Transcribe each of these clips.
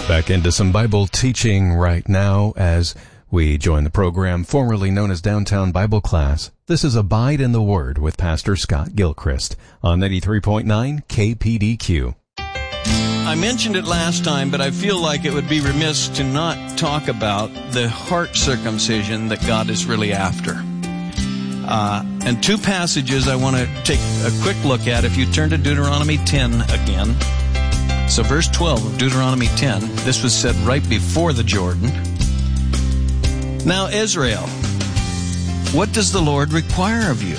Back into some Bible teaching right now as we join the program formerly known as Downtown Bible Class. This is Abide in the Word with Pastor Scott Gilchrist on 93.9 KPDQ. I mentioned it last time, but I feel like it would be remiss to not talk about the heart circumcision that God is really after. And two passages I want to take a quick look at. If you turn to Deuteronomy 10 again. So verse 12 of Deuteronomy 10, this was said right before the Jordan. Now, Israel, what does the Lord require of you?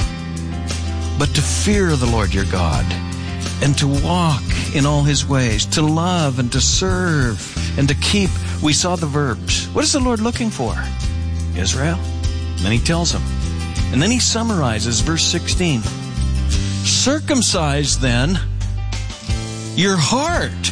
But to fear the Lord your God, and to walk in all his ways, to love and to serve and to keep. We saw the verbs. What is the Lord looking for? Israel. And then he tells them. And then he summarizes verse 16. Circumcise then your heart.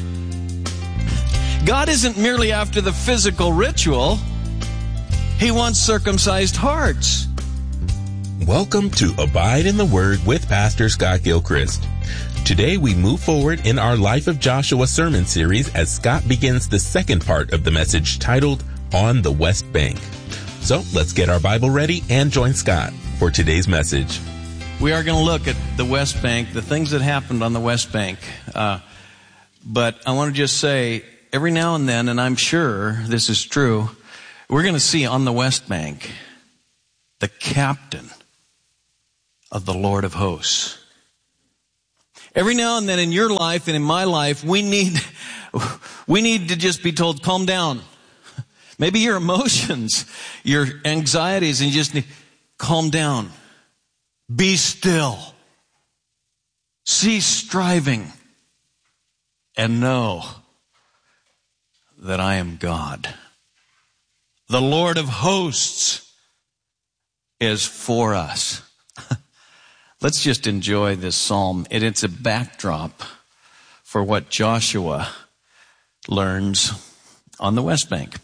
God isn't merely after the physical ritual. He wants circumcised hearts. Welcome to Abide in the Word with Pastor Scott Gilchrist. Today we move forward in our Life of Joshua sermon series as Scott begins the second part of the message titled On the West Bank. So let's get our Bible ready and join Scott for today's message. We are going to look at the West Bank, the things that happened on the West Bank. But I want to just say, every now and then, and I'm sure this is true, we're going to see on the West Bank the captain of the Lord of hosts. Every now and then in your life and in my life, we need to just be told, calm down. Maybe your emotions, your anxieties, and you just need, calm down. Be still. Cease striving. And know that I am God. The Lord of hosts is for us. Let's just enjoy this psalm. It's a backdrop for what Joshua learns on the West Bank.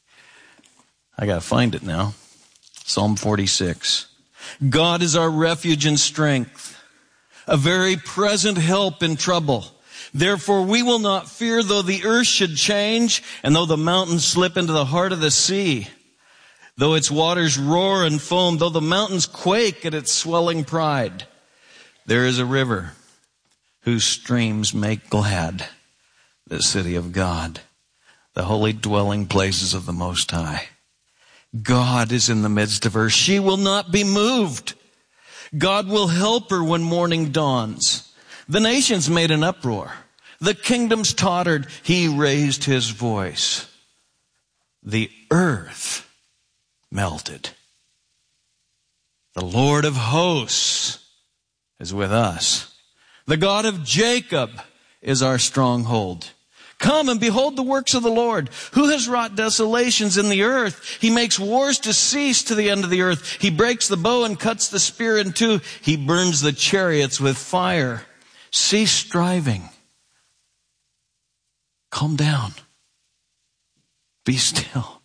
I got to find it now. Psalm 46. God is our refuge and strength, a very present help in trouble. Therefore we will not fear though the earth should change, and though the mountains slip into the heart of the sea, though its waters roar and foam, though the mountains quake at its swelling pride. There is a river whose streams make glad the city of God, the holy dwelling places of the Most High. God is in the midst of her. She will not be moved. God will help her when morning dawns. The nations made an uproar. The kingdoms tottered. He raised his voice. The earth melted. The Lord of hosts is with us. The God of Jacob is our stronghold. Come and behold the works of the Lord, who has wrought desolations in the earth. He makes wars to cease to the end of the earth. He breaks the bow and cuts the spear in two. He burns the chariots with fire. Cease striving. Calm down. Be still.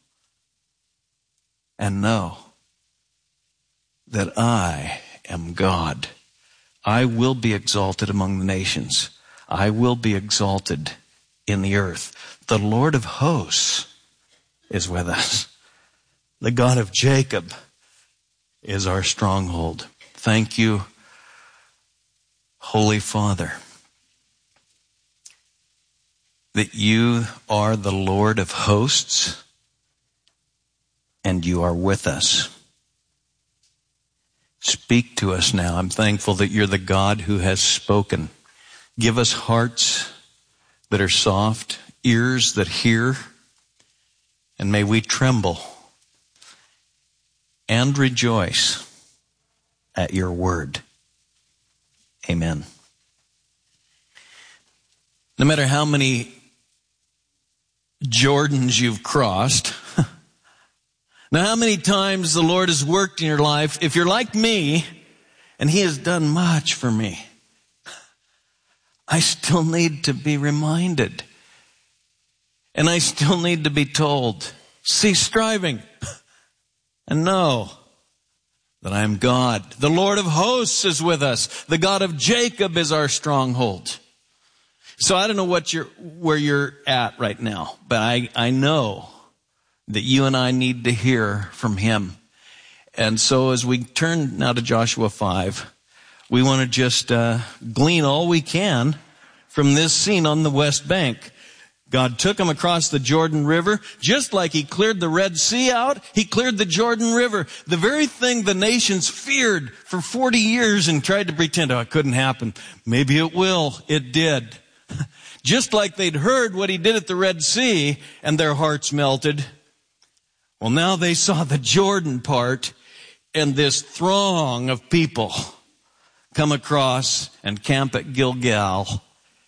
And know that I am God. I will be exalted among the nations. I will be exalted in the earth. The Lord of hosts is with us. The God of Jacob is our stronghold. Thank you, Holy Father, that you are the Lord of hosts and you are with us. Speak to us now. I'm thankful that you're the God who has spoken. Give us hearts that are soft, ears that hear, and may we tremble and rejoice at your word. Amen. No matter how many Jordans you've crossed, now how many times the Lord has worked in your life, if you're like me, and he has done much for me, I still need to be reminded. And I still need to be told, cease striving and know that I am God. The Lord of hosts is with us. The God of Jacob is our stronghold. So I don't know where you're at right now, but I know that you and I need to hear from him. And so as we turn now to Joshua 5, we want to just glean all we can from this scene on the West Bank. God took them across the Jordan River, just like he cleared the Red Sea out, he cleared the Jordan River. The very thing the nations feared for 40 years and tried to pretend, it couldn't happen. Maybe it will. It did. Just like they'd heard what he did at the Red Sea and their hearts melted. Well, now they saw the Jordan part and this throng of people come across and camp at Gilgal.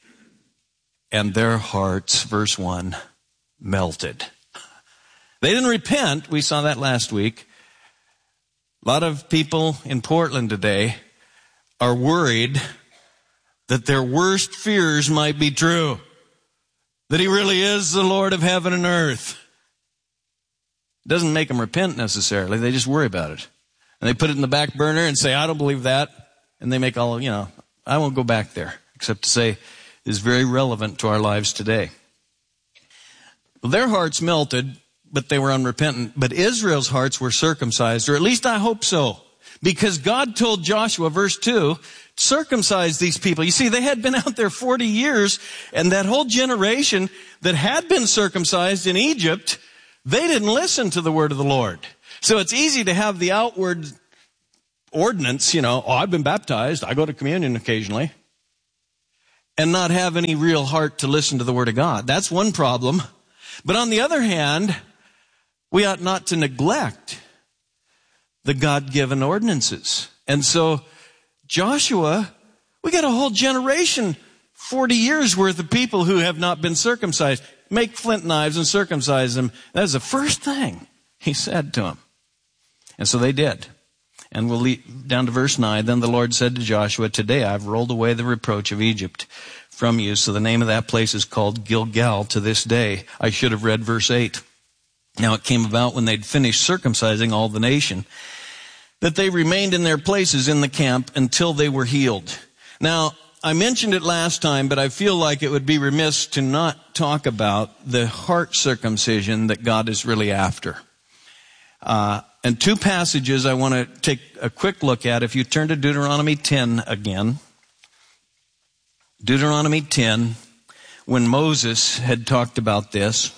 And their hearts, verse 1, melted. They didn't repent. We saw that last week. A lot of people in Portland today are worried that their worst fears might be true. That he really is the Lord of heaven and earth. It doesn't make them repent necessarily. They just worry about it. And they put it in the back burner and say, I don't believe that. And they make I won't go back there, except to say, is very relevant to our lives today. Well, their hearts melted, but they were unrepentant. But Israel's hearts were circumcised, or at least I hope so. Because God told Joshua, verse 2, circumcise these people. You see, they had been out there 40 years, and that whole generation that had been circumcised in Egypt, they didn't listen to the word of the Lord. So it's easy to have the outward ordinance, I've been baptized, I go to communion occasionally, and not have any real heart to listen to the word of God. That's one problem. But on the other hand, we ought not to neglect the God-given ordinances. And so Joshua, we got a whole generation, 40 years worth of people who have not been circumcised. Make flint knives and circumcise them. That was the first thing he said to them. And so they did. And we'll lead down to verse 9. Then the Lord said to Joshua, today I've rolled away the reproach of Egypt from you. So the name of that place is called Gilgal to this day. I should have read verse 8. Now it came about when they'd finished circumcising all the nation that they remained in their places in the camp until they were healed. Now, I mentioned it last time, but I feel like it would be remiss to not talk about the heart circumcision that God is really after. And two passages I want to take a quick look at. If you turn to Deuteronomy 10 again. Deuteronomy 10, when Moses had talked about this,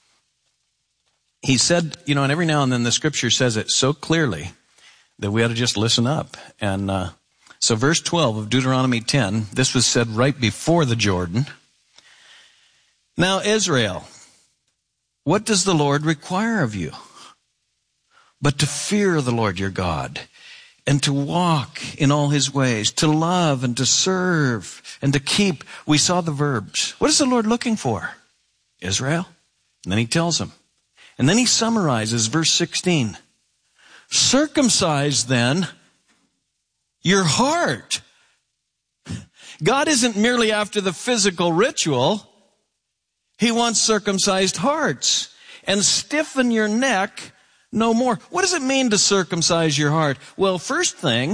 he said, and every now and then the scripture says it so clearly that we ought to just listen up. And so verse 12 of Deuteronomy 10, this was said right before the Jordan. Now, Israel, what does the Lord require of you? But to fear the Lord your God, and to walk in all his ways, to love and to serve and to keep. We saw the verbs. What is the Lord looking for? Israel. And then he tells them. And then he summarizes verse 16. Circumcise then your heart. God isn't merely after the physical ritual. He wants circumcised hearts. And stiffen your neck no more. What does it mean to circumcise your heart? Well, very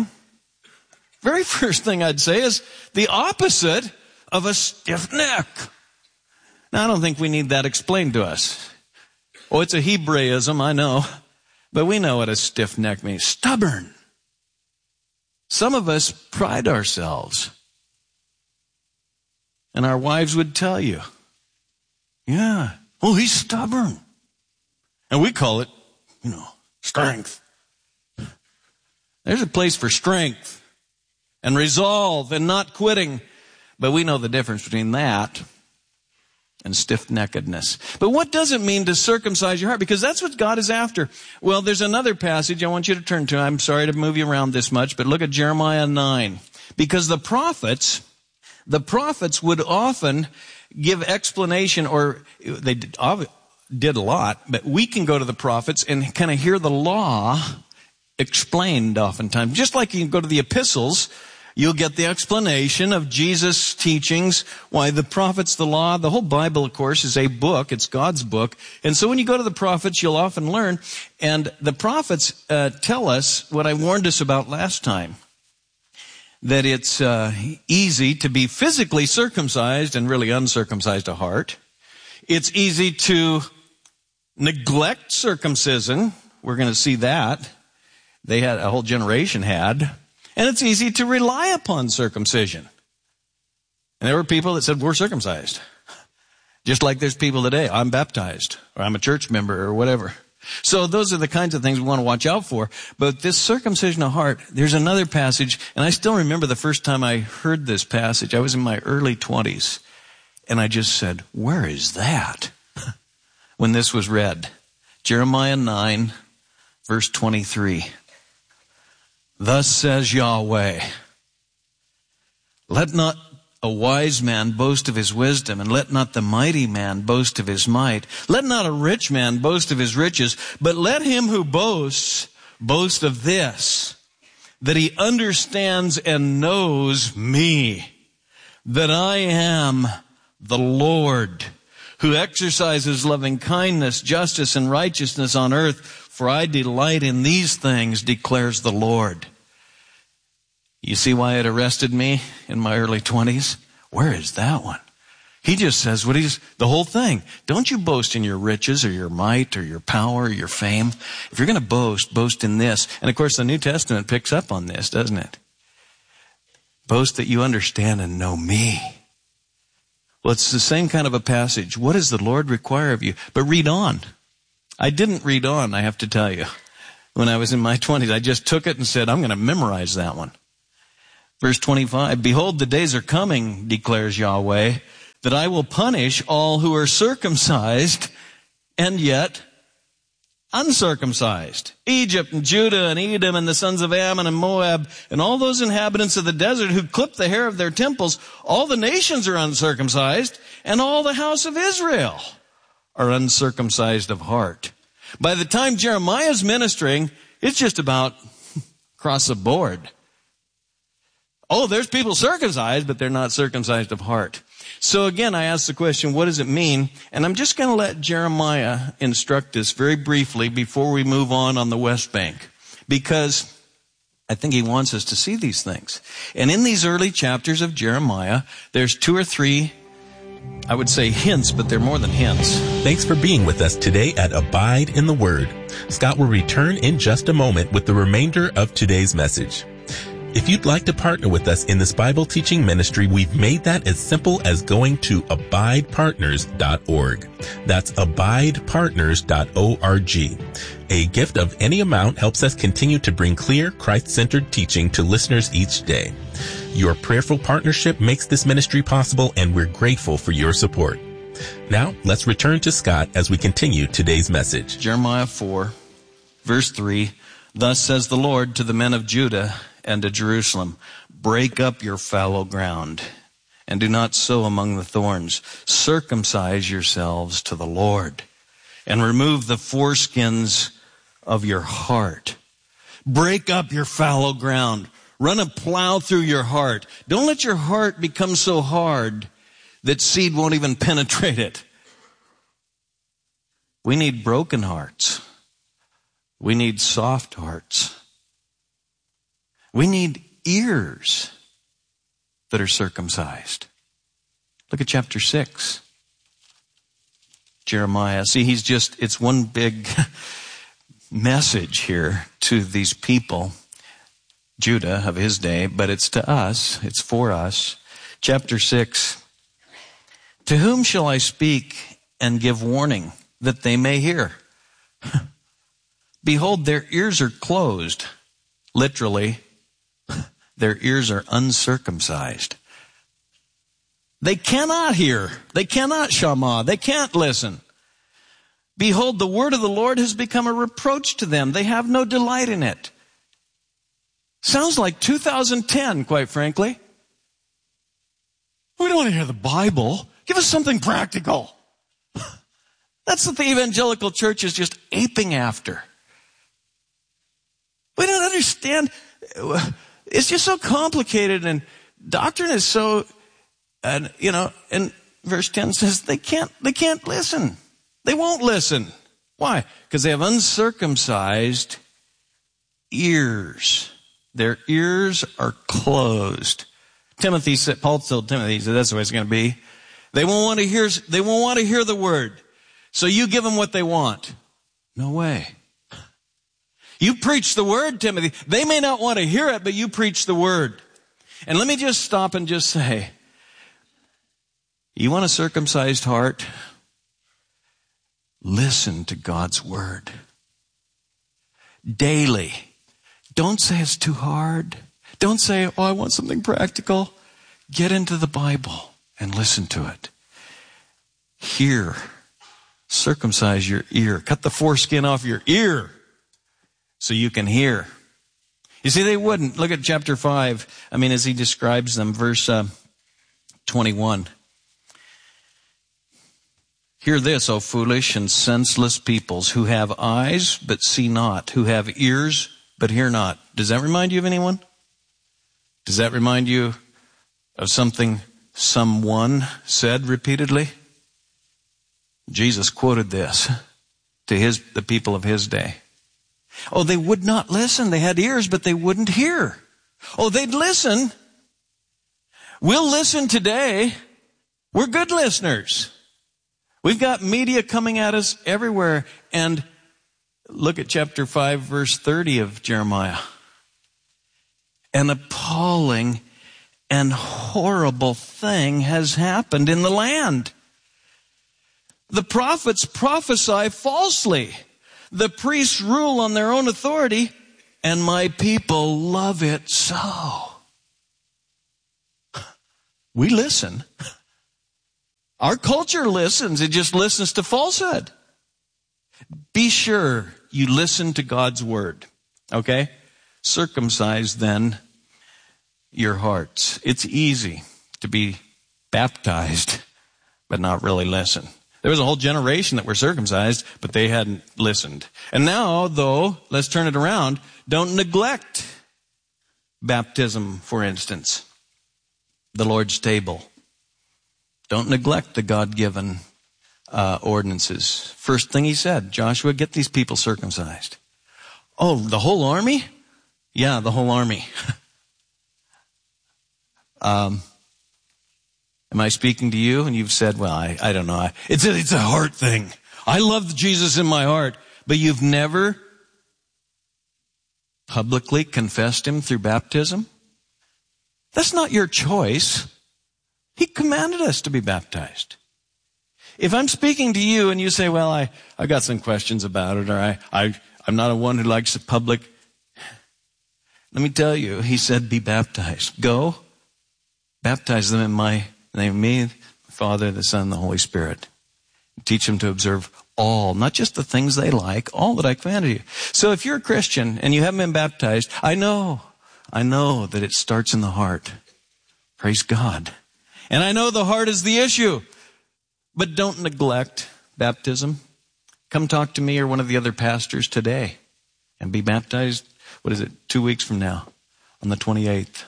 first thing I'd say is the opposite of a stiff neck. Now, I don't think we need that explained to us. Oh, it's a Hebraism, I know. But we know what a stiff neck means. Stubborn. Some of us pride ourselves. And our wives would tell you, yeah, oh, he's stubborn. And we call it, strength. There's a place for strength and resolve and not quitting. But we know the difference between that and stiff-neckedness. But what does it mean to circumcise your heart? Because that's what God is after. Well, there's another passage I want you to turn to. I'm sorry to move you around this much, but look at Jeremiah 9. Because the prophets would often give explanation, or they did a lot, but we can go to the prophets and kind of hear the law explained oftentimes. Just like you can go to the epistles, you'll get the explanation of Jesus' teachings, why the prophets, the law, the whole Bible, of course, is a book. It's God's book. And so when you go to the prophets, you'll often learn. And the prophets tell us what I warned us about last time. that it's easy to be physically circumcised and really uncircumcised of heart. It's easy to neglect circumcision. We're going to see that. They had, a whole generation had. And it's easy to rely upon circumcision. And there were people that said, we're circumcised. Just like there's people today, I'm baptized, or I'm a church member, or whatever. So those are the kinds of things we want to watch out for. But this circumcision of heart, there's another passage, and I still remember the first time I heard this passage. I was in my early 20s, and I just said, where is that? When this was read. Jeremiah 9, verse 23. Thus says Yahweh, let not a wise man boast of his wisdom, and let not the mighty man boast of his might. Let not a rich man boast of his riches, but let him who boasts boast of this, that he understands and knows me, that I am the Lord, who exercises loving kindness, justice, and righteousness on earth, for I delight in these things, declares the Lord. You see why it arrested me in my early 20s? Where is that one? He just says the whole thing. Don't you boast in your riches or your might or your power or your fame. If you're going to boast in this. And of course the New Testament picks up on this, doesn't it? Boast that you understand and know me. Well, it's the same kind of a passage. What does the Lord require of you? But read on. I didn't read on, I have to tell you. When I was in my 20s, I just took it and said, I'm going to memorize that one. Verse 25, behold, the days are coming, declares Yahweh, that I will punish all who are circumcised and yet uncircumcised. Egypt and Judah and Edom and the sons of Ammon and Moab and all those inhabitants of the desert who clip the hair of their temples, all the nations are uncircumcised, and all the house of Israel are uncircumcised of heart. By the time Jeremiah's ministering, it's just about across the board. Oh, there's people circumcised, but they're not circumcised of heart. So again, I ask the question, what does it mean? And I'm just going to let Jeremiah instruct us very briefly before we move on the West Bank. Because I think he wants us to see these things. And in these early chapters of Jeremiah, there's 2 or 3, I would say hints, but they're more than hints. Thanks for being with us today at Abide in the Word. Scott will return in just a moment with the remainder of today's message. If you'd like to partner with us in this Bible teaching ministry, we've made that as simple as going to abidepartners.org. That's abidepartners.org. A gift of any amount helps us continue to bring clear, Christ-centered teaching to listeners each day. Your prayerful partnership makes this ministry possible, and we're grateful for your support. Now, let's return to Scott as we continue today's message. Jeremiah 4, verse 3, thus says the Lord to the men of Judah and to Jerusalem, break up your fallow ground and do not sow among the thorns. Circumcise yourselves to the Lord and remove the foreskins of your heart. Break up your fallow ground. Run a plow through your heart. Don't let your heart become so hard that seed won't even penetrate it. We need broken hearts. We need soft hearts. We need ears that are circumcised. Look at chapter 6. Jeremiah. See, it's one big message here to these people, Judah of his day, but it's to us, it's for us. Chapter 6. To whom shall I speak and give warning that they may hear? Behold, their ears are closed. Literally, their ears are uncircumcised. They cannot hear. They cannot shama. They can't listen. Behold, the word of the Lord has become a reproach to them. They have no delight in it. Sounds like 2010, quite frankly. We don't want to hear the Bible. Give us something practical. That's what the evangelical church is just aping after. We don't understand. It's just so complicated, and doctrine is so, and verse 10 says they can't listen. They won't listen. Why? Because they have uncircumcised ears. Their ears are closed. Timothy said, Paul told Timothy, he said, that's the way it's going to be. They won't want to hear the word. So you give them what they want. No way. You preach the word, Timothy. They may not want to hear it, but you preach the word. And let me just stop and just say, you want a circumcised heart? Listen to God's word. Daily. Don't say it's too hard. Don't say, I want something practical. Get into the Bible and listen to it. Hear. Circumcise your ear. Cut the foreskin off your ear so you can hear. You see, they wouldn't. Look at chapter 5. As he describes them, verse 21. Hear this, O foolish and senseless peoples, who have eyes but see not, who have ears but hear not. Does that remind you of anyone? Does that remind you of something someone said repeatedly? Jesus quoted this to the people of his day. Oh, they would not listen. They had ears, but they wouldn't hear. Oh, they'd listen. We'll listen today. We're good listeners. We've got media coming at us everywhere. And look at chapter 5, verse 30 of Jeremiah. An appalling and horrible thing has happened in the land. The prophets prophesy falsely. The priests rule on their own authority, and my people love it so. We listen. Our culture listens. It just listens to falsehood. Be sure you listen to God's word. Okay? Circumcise then your hearts. It's easy to be baptized, but not really listen. There was a whole generation that were circumcised, but they hadn't listened. And now, though, let's turn it around. Don't neglect baptism, for instance. The Lord's table. Don't neglect the God-given ordinances. First thing he said, Joshua, get these people circumcised. Oh, the whole army? Yeah, the whole army. Am I speaking to you? And you've said, well, I don't know. It's a heart thing. I love Jesus in my heart. But you've never publicly confessed him through baptism? That's not your choice. He commanded us to be baptized. If I'm speaking to you and you say, well, I got some questions about it, or I'm not a one who likes the public. Let me tell you, he said, be baptized. Go, baptize them in my name, me, the Father, the Son, and the Holy Spirit. Teach them to observe all, not just the things they like, all that I commanded you. So if you're a Christian and you haven't been baptized, I know that it starts in the heart. Praise God. And I know the heart is the issue. But don't neglect baptism. Come talk to me or one of the other pastors today and be baptized. 2 weeks from now on the 28th.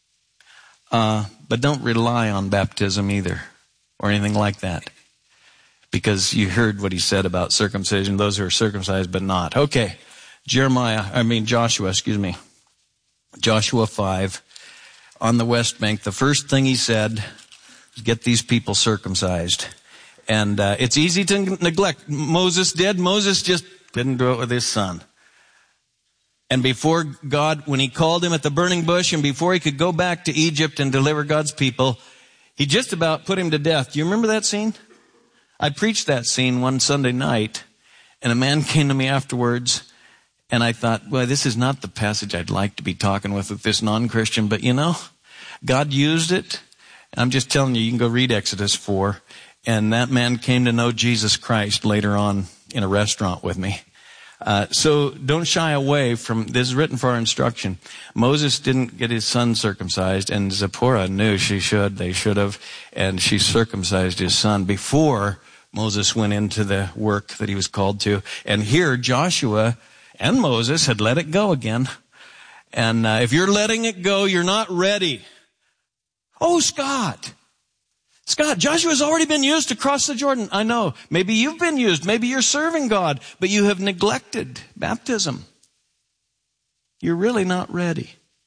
But don't rely on baptism either or anything like that. Because you heard what he said about circumcision, those who are circumcised but not. Okay, Joshua, Joshua 5, on the West Bank, the first thing he said was get these people circumcised. And it's easy to neglect. Moses did. Moses just didn't do it with his son. And before God, when he called him at the burning bush and before he could go back to Egypt and deliver God's people, he just about put him to death. Do you remember that scene? I preached that scene one Sunday night, and a man came to me afterwards, and I thought, well, this is not the passage I'd like to be talking with this non-Christian, but God used it. I'm just telling you can go read Exodus 4, and that man came to know Jesus Christ later on in a restaurant with me. So don't shy away from, this is written for our instruction. Moses didn't get his son circumcised, and Zipporah knew they should have, and she circumcised his son before Moses went into the work that he was called to. And here Joshua and Moses had let it go again. And if you're letting it go, you're not ready. Oh, Scott, Joshua's already been used to cross the Jordan. I know. Maybe you've been used. Maybe you're serving God, but you have neglected baptism. You're really not ready.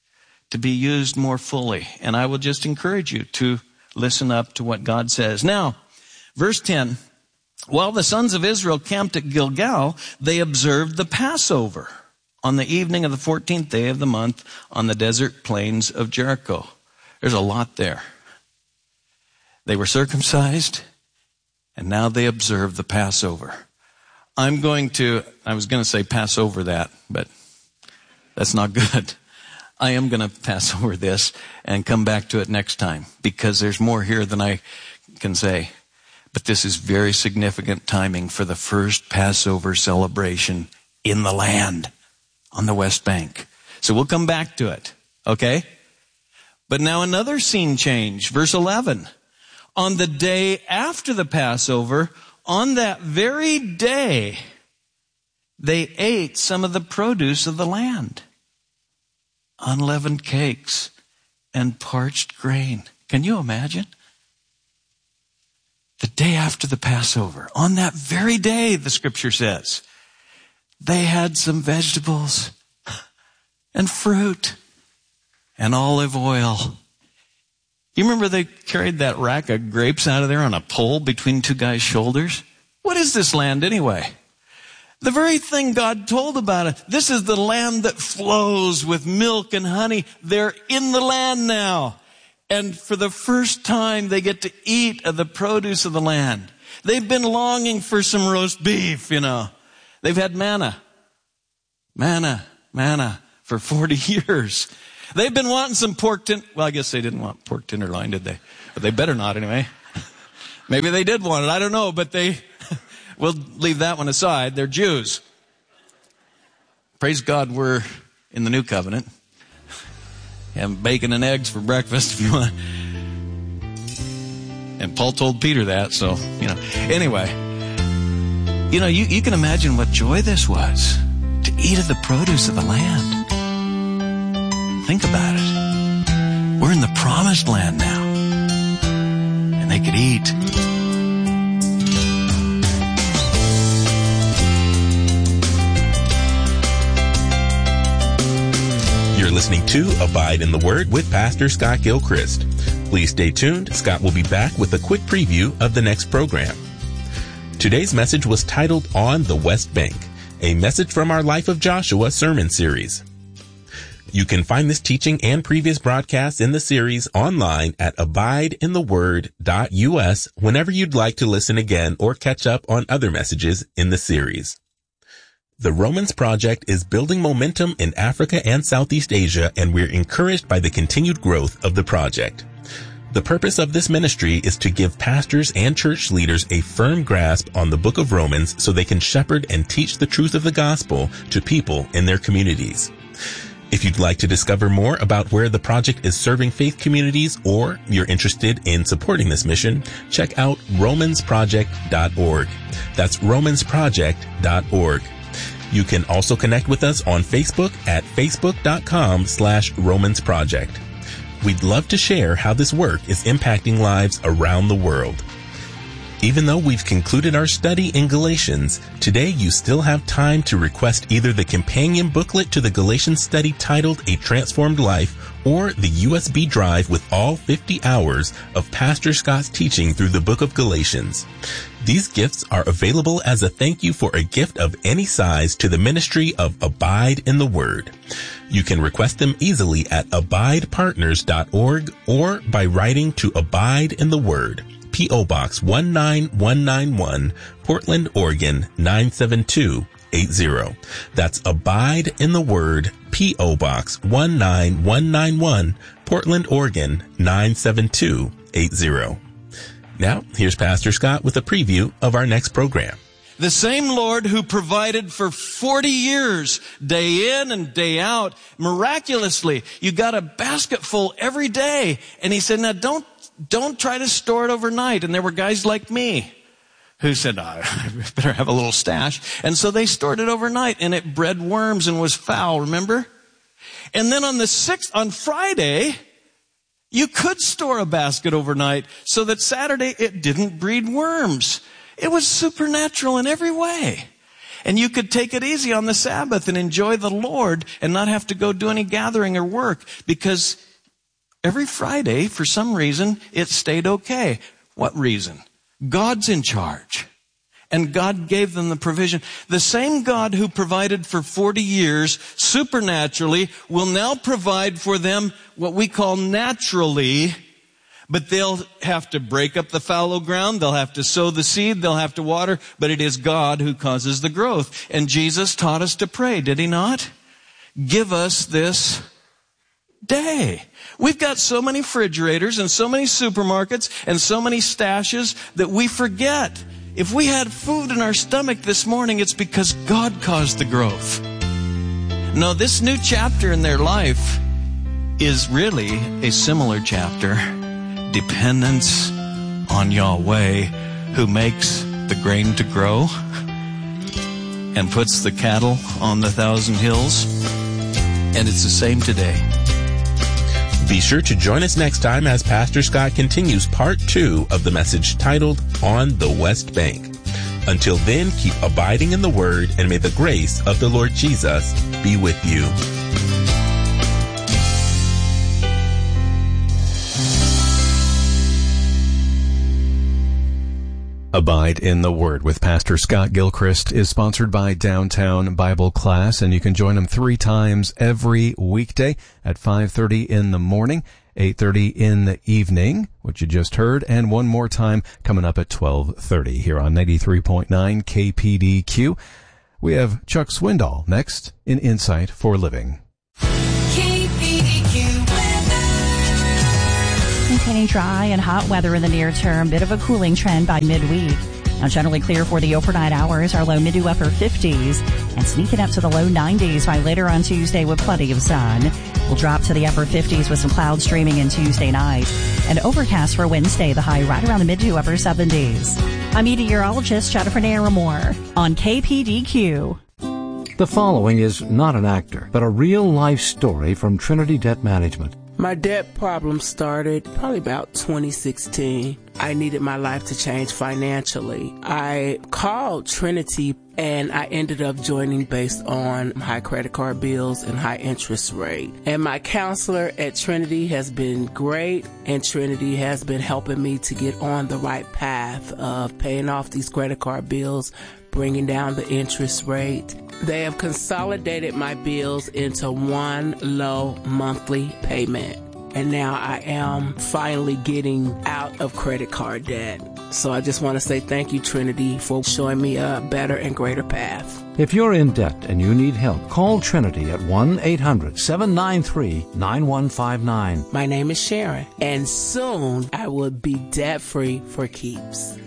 to be used more fully. And I will just encourage you to listen up to what God says. Now, verse 10, while the sons of Israel camped at Gilgal, they observed the Passover on the evening of the 14th day of the month on the desert plains of Jericho. There's a lot there. They were circumcised, and now they observe the Passover. I was going to say pass over that, but that's not good. I am going to pass over this and come back to it next time because there's more here than I can say. But this is very significant timing for the first Passover celebration in the land on the West Bank. So we'll come back to it, okay? But now another scene change. Verse 11. On the day after the Passover, on that very day, they ate some of the produce of the land. Unleavened cakes and parched grain. Can you imagine? The day after the Passover, on that very day, the scripture says, they had some vegetables and fruit and olive oil. You remember they carried that rack of grapes out of there on a pole between two guys' shoulders? What is this land anyway? The very thing God told about it. This is the land that flows with milk and honey. They're in the land now. And for the first time, they get to eat of the produce of the land. They've been longing for some roast beef, They've had manna for 40 years. They've been wanting some pork well, I guess they didn't want pork tenderloin, did they? But they better not anyway. Maybe they did want it. I don't know, but we'll leave that one aside. They're Jews. Praise God, we're in the new covenant. Have bacon and eggs for breakfast if you want. And Paul told Peter that, so, Anyway, you can imagine what joy this was to eat of the produce of the land. Think about it. We're in the promised land now. And they could eat. You're listening to Abide in the Word with Pastor Scott Gilchrist. Please stay tuned. Scott will be back with a quick preview of the next program. Today's message was titled On the West Bank, a message from our Life of Joshua sermon series. You can find this teaching and previous broadcasts in the series online at abideintheword.us whenever you'd like to listen again or catch up on other messages in the series. The Romans Project is building momentum in Africa and Southeast Asia, and we're encouraged by the continued growth of the project. The purpose of this ministry is to give pastors and church leaders a firm grasp on the book of Romans so they can shepherd and teach the truth of the gospel to people in their communities. If you'd like to discover more about where the project is serving faith communities or you're interested in supporting this mission, check out romansproject.org. That's romansproject.org. You can also connect with us on Facebook at facebook.com/romansproject. We'd love to share how this work is impacting lives around the world. Even though we've concluded our study in Galatians, today you still have time to request either the companion booklet to the Galatians study titled A Transformed Life or the USB drive with all 50 hours of Pastor Scott's teaching through the book of Galatians. These gifts are available as a thank you for a gift of any size to the ministry of Abide in the Word. You can request them easily at abidepartners.org or by writing to Abide in the Word, P.O. Box 19191, Portland, Oregon 97280. That's Abide in the Word, P.O. Box 19191, Portland, Oregon 97280. Now, here's Pastor Scott with a preview of our next program. The same Lord who provided for 40 years, day in and day out, miraculously, you got a basket full every day. And he said, now don't try to store it overnight. And there were guys like me who said, I better have a little stash. And so they stored it overnight and it bred worms and was foul, remember? And then on Friday, you could store a basket overnight so that Saturday it didn't breed worms. It was supernatural in every way. And you could take it easy on the Sabbath and enjoy the Lord and not have to go do any gathering or work, because every Friday, for some reason, it stayed okay. What reason? God's in charge. And God gave them the provision. The same God who provided for 40 years supernaturally will now provide for them what we call naturally, but they'll have to break up the fallow ground, they'll have to sow the seed, they'll have to water, but it is God who causes the growth. And Jesus taught us to pray, did he not? Give us this day. We've got so many refrigerators and so many supermarkets and so many stashes that we forget. If we had food in our stomach this morning, it's because God caused the growth. No, this new chapter in their life is really a similar chapter. Dependence on Yahweh, who makes the grain to grow and puts the cattle on the 1,000 hills. And it's the same today. Be sure to join us next time as Pastor Scott continues part 2 of the message titled On the West Bank. Until then, keep abiding in the Word, and may the grace of the Lord Jesus be with you. Abide in the Word with Pastor Scott Gilchrist is sponsored by Downtown Bible Class, and you can join them 3 times every weekday at 5:30 in the morning, 8:30 in the evening, which you just heard, and one more time coming up at 12:30 here on 93.9 KPDQ. We have Chuck Swindoll next in Insight for Living. Maintaining dry and hot weather in the near term. Bit of a cooling trend by midweek. Now generally clear for the overnight hours. Our low mid to upper 50s and sneaking up to the low 90s by later on Tuesday with plenty of sun. We'll drop to the upper 50s with some clouds streaming in Tuesday night. And overcast for Wednesday, the high right around the mid to upper 70s. I'm meteorologist Jennifer Naramore on KPDQ. The following is not an actor, but a real-life story from Trinity Debt Management. My debt problem started probably about 2016. I needed my life to change financially. I called Trinity and I ended up joining based on high credit card bills and high interest rate. And my counselor at Trinity has been great, and Trinity has been helping me to get on the right path of paying off these credit card bills, bringing down the interest rate. They have consolidated my bills into one low monthly payment. And now I am finally getting out of credit card debt. So I just want to say thank you, Trinity, for showing me a better and greater path. If you're in debt and you need help, call Trinity at 1-800-793-9159. My name is Sharon, and soon I will be debt-free for keeps.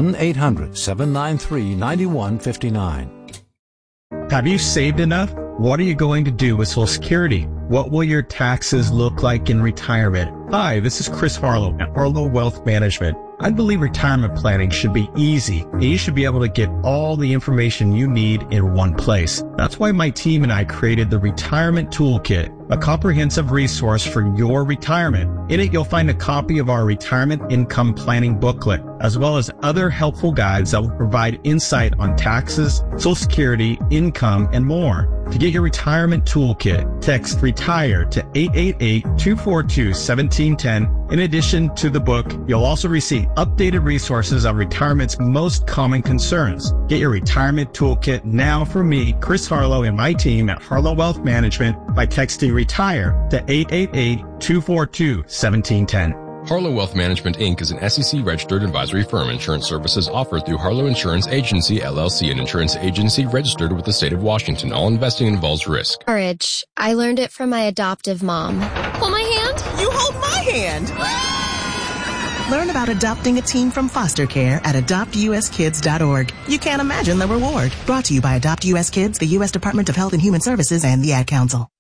1-800-793-9159. Have you saved enough? What are you going to do with Social Security? What will your taxes look like in retirement? Hi, this is Chris Harlow at Harlow Wealth Management. I believe retirement planning should be easy, and you should be able to get all the information you need in one place. That's why my team and I created the Retirement Toolkit, a comprehensive resource for your retirement. In it, you'll find a copy of our retirement income planning booklet, as well as other helpful guides that will provide insight on taxes, Social Security, income, and more. To get your retirement toolkit, text RETIRE to 888-242-1710. In addition to the book, you'll also receive updated resources on retirement's most common concerns. Get your retirement toolkit now from me, Chris Harlow, and my team at Harlow Wealth Management by texting RETIRE to 888-242-1710. Harlow Wealth Management, Inc. is an SEC-registered advisory firm. Insurance services offered through Harlow Insurance Agency, LLC, an insurance agency registered with the state of Washington. All investing involves risk. Courage. I learned it from my adoptive mom. Hold my hand. You hold my hand. Learn about adopting a teen from foster care at adoptuskids.org. You can't imagine the reward. Brought to you by Adopt US Kids, the U.S. Department of Health and Human Services, and the Ad Council.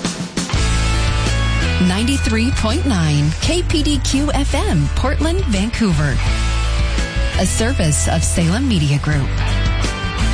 93.9 KPDQ FM, Portland, Vancouver. A service of Salem Media Group.